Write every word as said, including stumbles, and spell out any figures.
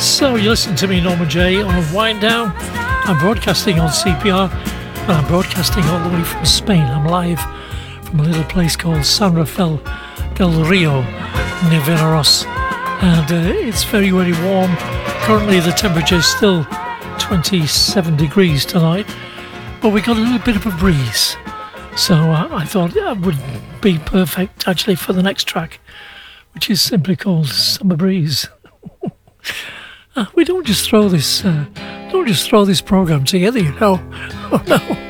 So you listen to me, Norman J, on Wind Down. I'm broadcasting on C P R, and I'm broadcasting all the way from Spain. I'm live from a little place called San Rafael del Rio, near Vinaros, and uh, it's very, very warm. Currently the temperature is still twenty-seven degrees tonight, but we got a little bit of a breeze, so uh, I thought that would be perfect actually for the next track, which is simply called Summer Breeze. uh, we don't just throw this uh, don't just throw this program together, you know. Oh no.